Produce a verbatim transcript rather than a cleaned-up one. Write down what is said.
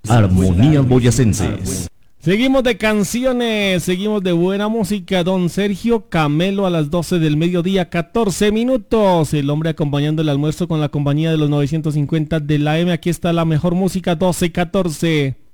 Armonías Boyacenses. Seguimos de canciones, seguimos de buena música. Don Sergio Camelo a las doce del mediodía, catorce minutos. El hombre acompañando el almuerzo con la compañía de los novecientos cincuenta de la M. Aquí está la mejor música, doce catorce.